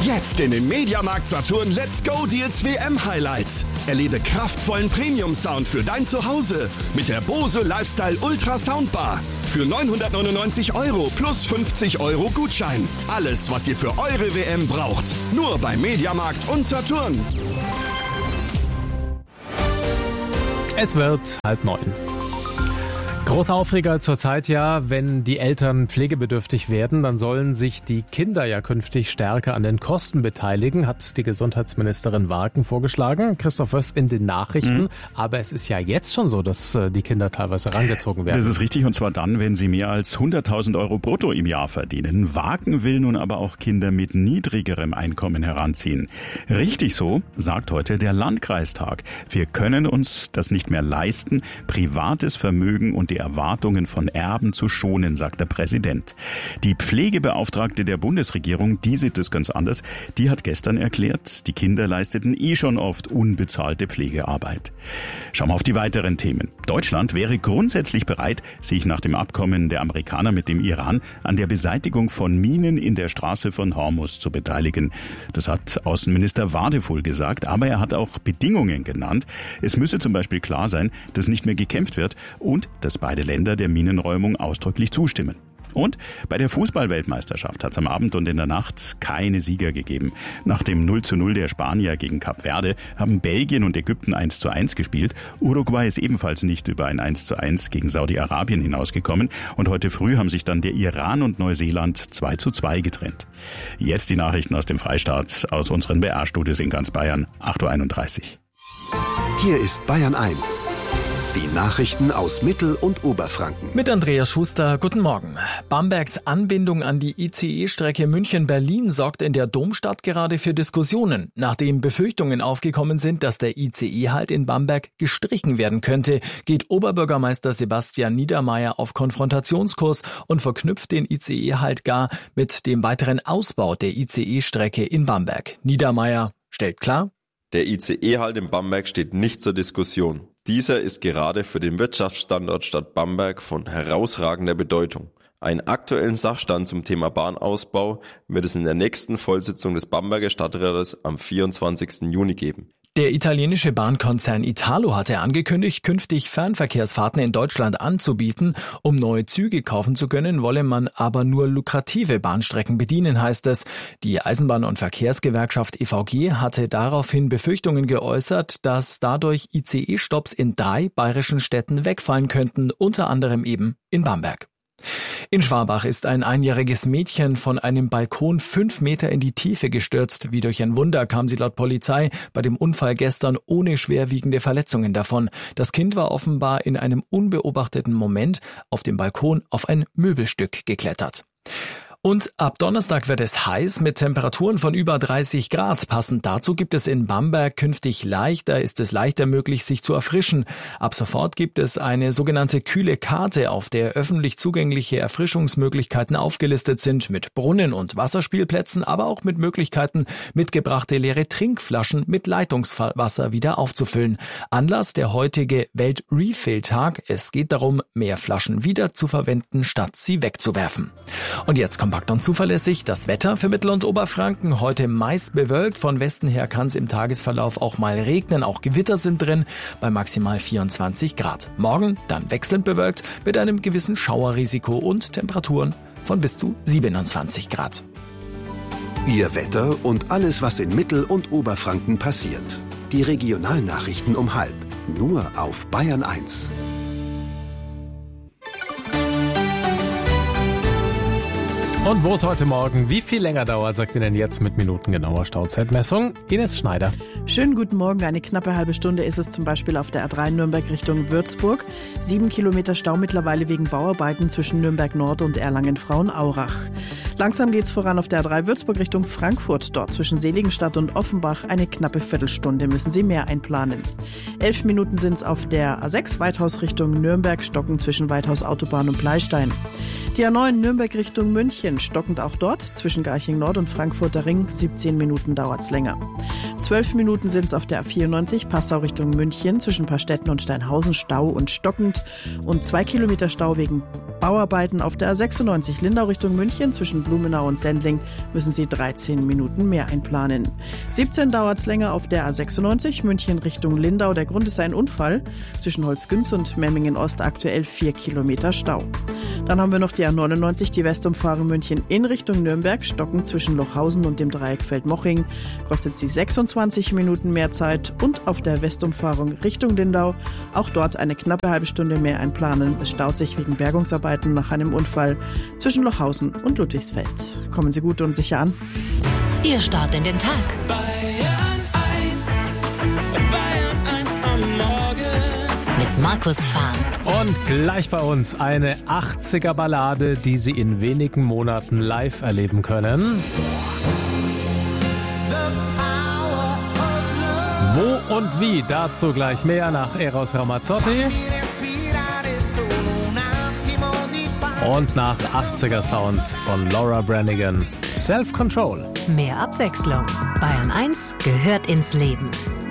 Jetzt in den Mediamarkt Saturn Let's Go Deals WM Highlights. Erlebe kraftvollen Premium-Sound für dein Zuhause mit der Bose Lifestyle Ultra Soundbar. Für 999 € plus 50 € Gutschein. Alles, was ihr für eure WM braucht. Nur bei Mediamarkt und Saturn. Es wird 8:30. Großer Aufreger zurzeit ja, wenn die Eltern pflegebedürftig werden, dann sollen sich die Kinder ja künftig stärker an den Kosten beteiligen, hat die Gesundheitsministerin Warken vorgeschlagen. Christoph Wöss in den Nachrichten. Aber es ist ja jetzt schon so, dass die Kinder teilweise herangezogen werden. Das ist richtig, und zwar dann, wenn sie mehr als 100.000 € brutto im Jahr verdienen. Warken will nun aber auch Kinder mit niedrigerem Einkommen heranziehen. Richtig so, sagt heute der Landkreistag. Wir können uns das nicht mehr leisten, privates Vermögen und die Erwartungen von Erben zu schonen, sagt der Präsident. Die Pflegebeauftragte der Bundesregierung, die sieht es ganz anders. Die hat gestern erklärt, die Kinder leisteten schon oft unbezahlte Pflegearbeit. Schauen wir auf die weiteren Themen. Deutschland wäre grundsätzlich bereit, sich nach dem Abkommen der Amerikaner mit dem Iran an der Beseitigung von Minen in der Straße von Hormuz zu beteiligen. Das hat Außenminister Wadefull gesagt, aber er hat auch Bedingungen genannt. Es müsse zum Beispiel klar sein, dass nicht mehr gekämpft wird und dass beide Länder der Minenräumung ausdrücklich zustimmen. Und bei der Fußball-Weltmeisterschaft hat es am Abend und in der Nacht keine Sieger gegeben. Nach dem 0:0 der Spanier gegen Kap Verde haben Belgien und Ägypten 1:1 gespielt. Uruguay ist ebenfalls nicht über ein 1:1 gegen Saudi-Arabien hinausgekommen. Und heute früh haben sich dann der Iran und Neuseeland 2:2 getrennt. Jetzt die Nachrichten aus dem Freistaat, aus unseren BR-Studios in ganz Bayern, 8:31 Uhr. Hier ist Bayern 1. Die Nachrichten aus Mittel- und Oberfranken. Mit Andreas Schuster, guten Morgen. Bambergs Anbindung an die ICE-Strecke München-Berlin sorgt in der Domstadt gerade für Diskussionen, nachdem Befürchtungen aufgekommen sind, dass der ICE-Halt in Bamberg gestrichen werden könnte, geht Oberbürgermeister Sebastian Niedermayer auf Konfrontationskurs und verknüpft den ICE-Halt gar mit dem weiteren Ausbau der ICE-Strecke in Bamberg. Niedermayer stellt klar: Der ICE-Halt in Bamberg steht nicht zur Diskussion. Dieser ist gerade für den Wirtschaftsstandort Stadt Bamberg von herausragender Bedeutung. Einen aktuellen Sachstand zum Thema Bahnausbau wird es in der nächsten Vollsitzung des Bamberger Stadtrates am 24. Juni geben. Der italienische Bahnkonzern Italo hatte angekündigt, künftig Fernverkehrsfahrten in Deutschland anzubieten. Um neue Züge kaufen zu können, wolle man aber nur lukrative Bahnstrecken bedienen, heißt es. Die Eisenbahn- und Verkehrsgewerkschaft EVG hatte daraufhin Befürchtungen geäußert, dass dadurch ICE-Stopps in 3 bayerischen Städten wegfallen könnten, unter anderem eben in Bamberg. In Schwabach ist ein 1-jähriges Mädchen von einem Balkon 5 Meter in die Tiefe gestürzt. Wie durch ein Wunder kam sie laut Polizei bei dem Unfall gestern ohne schwerwiegende Verletzungen davon. Das Kind war offenbar in einem unbeobachteten Moment auf dem Balkon auf ein Möbelstück geklettert. Und ab Donnerstag wird es heiß mit Temperaturen von über 30 Grad. Passend dazu gibt es in Bamberg künftig ist es leichter möglich, sich zu erfrischen. Ab sofort gibt es eine sogenannte kühle Karte, auf der öffentlich zugängliche Erfrischungsmöglichkeiten aufgelistet sind, mit Brunnen- und Wasserspielplätzen, aber auch mit Möglichkeiten, mitgebrachte leere Trinkflaschen mit Leitungswasser wieder aufzufüllen. Anlass der heutige Welt-Refill-Tag. Es geht darum, mehr Flaschen wieder zu verwenden, statt sie wegzuwerfen. Und jetzt kompakt und zuverlässig das Wetter für Mittel- und Oberfranken. Heute meist bewölkt. Von Westen her kann es im Tagesverlauf auch mal regnen. Auch Gewitter sind drin bei maximal 24 Grad. Morgen dann wechselnd bewölkt mit einem gewissen Schauerrisiko und Temperaturen von bis zu 27 Grad. Ihr Wetter und alles, was in Mittel- und Oberfranken passiert. Die Regionalnachrichten um 12:30. Nur auf Bayern 1. Und wo es heute Morgen wie viel länger dauert, sagt Ihnen jetzt mit minutengenauer Stauzeitmessung Ines Schneider. Schönen guten Morgen. Eine knappe halbe Stunde ist es zum Beispiel auf der A3 Nürnberg Richtung Würzburg. 7 Kilometer Stau mittlerweile wegen Bauarbeiten zwischen Nürnberg Nord und Erlangen-Frauenaurach. Langsam geht's voran auf der A3 Würzburg Richtung Frankfurt. Dort zwischen Seligenstadt und Offenbach eine knappe Viertelstunde müssen Sie mehr einplanen. 11 Minuten sind es auf der A6 Weithaus Richtung Nürnberg, stockend zwischen Weithaus Autobahn und Pleistein. Die A9 Nürnberg Richtung München, stockend auch dort, zwischen Garching Nord und Frankfurter Ring, 17 Minuten dauert's länger. 12 Minuten sind es auf der A94 Passau Richtung München, zwischen Paarstetten und Steinhausen, Stau und stockend und 2 Kilometer Stau wegen Bauarbeiten auf der A96 Lindau Richtung München zwischen Blumenau und Sendling müssen Sie 13 Minuten mehr einplanen. 17 dauert es länger auf der A96 München Richtung Lindau. Der Grund ist ein Unfall. Zwischen Holzgünz und Memmingen Ost aktuell 4 Kilometer Stau. Dann haben wir noch die A99, die Westumfahrung München in Richtung Nürnberg. Stocken zwischen Lochhausen und dem Dreieck Feldmoching. Kostet Sie 26 Minuten mehr Zeit. Und auf der Westumfahrung Richtung Lindau auch dort eine knappe halbe Stunde mehr einplanen. Es staut sich wegen Bergungsarbeiten nach einem Unfall zwischen Lochhausen und Ludwigsfeld. Kommen Sie gut und sicher an. Ihr Start in den Tag. Bayern 1 am Morgen. Mit Markus Fahn. Und gleich bei uns eine 80er-Ballade, die Sie in wenigen Monaten live erleben können. Wo und wie, dazu gleich mehr nach Eros Ramazzotti. Und nach 80er-Sound von Laura Branigan. Self-Control. Mehr Abwechslung. Bayern 1 gehört ins Leben.